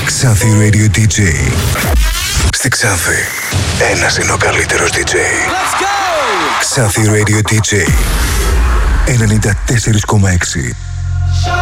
Ξάνθη Radio DJ. Στη Ξάνθη, ένας είναι ο καλύτερος DJ. Ξάνθη Radio DJ 94,6.